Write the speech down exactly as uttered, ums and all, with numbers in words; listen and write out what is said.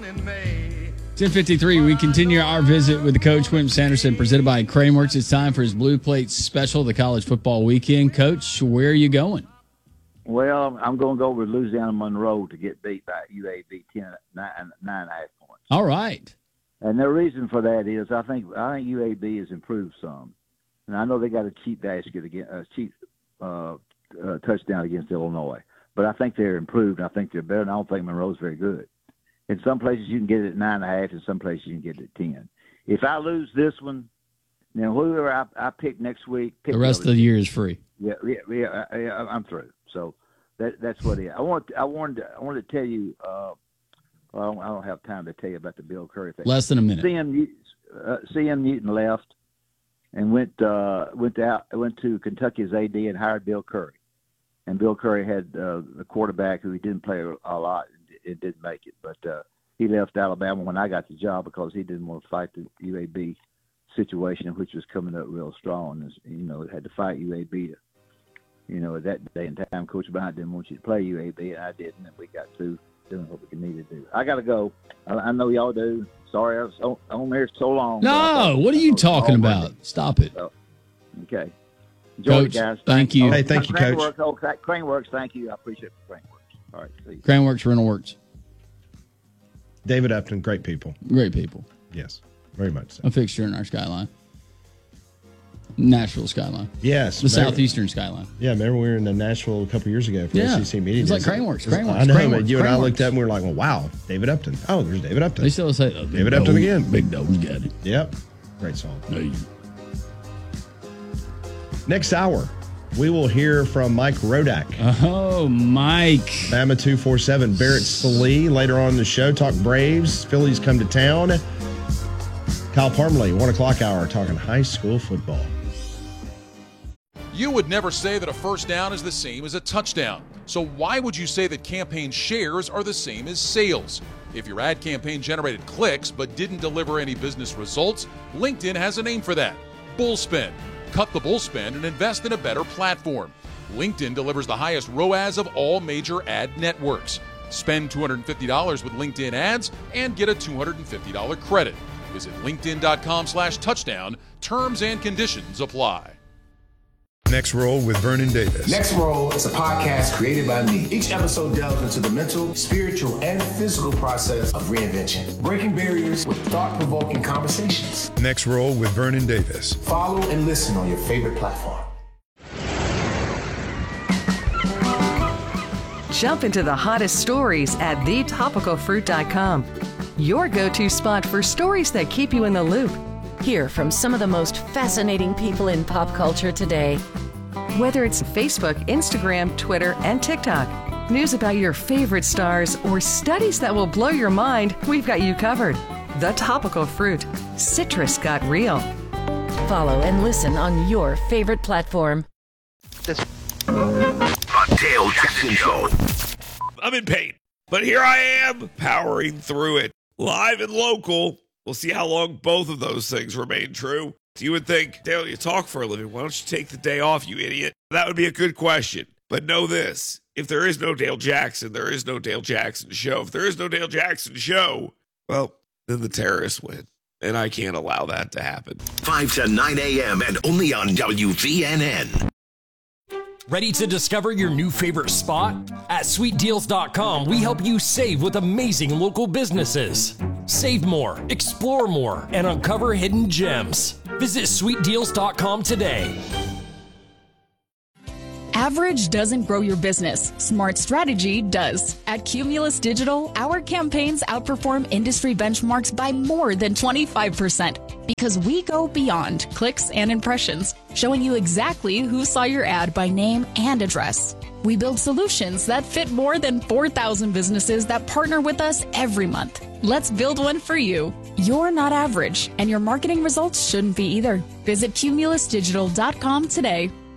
ten fifty-three, we continue our visit with the coach, Quentin Sanderson, presented by Craneworks. It's time for his Blue Plate special, the college football weekend. Coach, where are you going? Well, I'm going to go with Louisiana Monroe to get beat by U A B ten, nine, nine and a half points. All right. And the reason for that is I think I think U A B has improved some. And I know they got a cheap basket against a cheap uh, uh, touchdown against Illinois. But I think they're improved. I think they're better. And I don't think Monroe's very good. In some places you can get it at nine and a half. In some places you can get it at ten. If I lose this one, then whoever I, I pick next week, pick the rest of the year is free. Yeah, yeah, yeah. I, I'm through. So that that's what it is. I want. I wanted. To, I wanted to tell you. Uh, well, I, don't, I don't have time to tell you about the Bill Curry thing. Less than a minute. C M Newton, uh, C M Newton left and went uh, went out went to Kentucky as A D and hired Bill Curry. And Bill Curry had uh, a quarterback who he didn't play a lot. It didn't make it, but uh, he left Alabama when I got the job because he didn't want to fight the U A B situation, which was coming up real strong. And, you know, had to fight U A B. To, you know, at that day and time, Coach Bryant didn't want you to play U A B, and I didn't, and we got through doing what we needed to do. I got to go. I, I know y'all do. Sorry I was on, on there so long. No, what are you talking about? Stop it. So, okay. Enjoy Coach, it, guys. thank you. Hey, thank you, Coach. Craneworks, oh, Craneworks, thank you. I appreciate the Craneworks. All right, see you. Craneworks, Rental Works. David Upton, great people. Great people. Yes, very much so. A fixture in our skyline. Nashville skyline. Yes. The remember, southeastern skyline. Yeah, remember we were in Nashville a couple years ago for Yeah. S E C media. It's like days. Craneworks, It was- Craneworks, I know, Craneworks, but you and I Craneworks. looked up and we were like, well, wow, David Upton. Oh, there's David Upton. They still say, oh, Big David Dog, Upton again. Big Dog's got it. Yep. Great song. Hey. Next hour, we will hear from Mike Rodak. Oh, Mike. Bama two forty-seven. Barrett Salee later on in the show. Talk Braves. Phillies come to town. Kyle Parmalee, one o'clock hour, talking high school football. You would never say that a first down is the same as a touchdown. So why would you say that campaign shares are the same as sales? If your ad campaign generated clicks but didn't deliver any business results, LinkedIn has a name for that. Bullspend. Cut the bullspend and invest in a better platform. LinkedIn delivers the highest R O A S of all major ad networks. Spend two hundred fifty dollars with LinkedIn ads and get a two hundred fifty dollars credit. Visit linkedin.com slash touchdown. Terms and conditions apply. Next Roll with Vernon Davis. Next Roll is a podcast created by me. Each episode delves into the mental, spiritual, and physical process of reinvention, breaking barriers with thought-provoking conversations. Next Roll with Vernon Davis. Follow and listen on your favorite platform. Jump into the hottest stories at the topical fruit dot com. Your go-to spot for stories that keep you in the loop. Hear from some of the most fascinating people in pop culture today. Whether it's Facebook, Instagram, Twitter, and TikTok, news about your favorite stars, or studies that will blow your mind, we've got you covered. The Topical Fruit. Citrus got real. Follow and listen on your favorite platform. The Dale Jackson Show. I'm in pain, but here I am, powering through it. Live and local. We'll see how long both of those things remain true. You would think, Dale, you talk for a living. Why don't you take the day off, you idiot? That would be a good question. But know this. If there is no Dale Jackson, there is no Dale Jackson Show. If there is no Dale Jackson Show, well, then the terrorists win. And I can't allow that to happen. five to nine a.m. and only on W V N N. Ready to discover your new favorite spot? At sweet deals dot com, we help you save with amazing local businesses. Save more, explore more, and uncover hidden gems. Visit sweet deals dot com today. Average doesn't grow your business. Smart strategy does. At Cumulus Digital, our campaigns outperform industry benchmarks by more than twenty-five percent because we go beyond clicks and impressions, showing you exactly who saw your ad by name and address. We build solutions that fit more than four thousand businesses that partner with us every month. Let's build one for you. You're not average, and your marketing results shouldn't be either. Visit cumulus digital dot com today.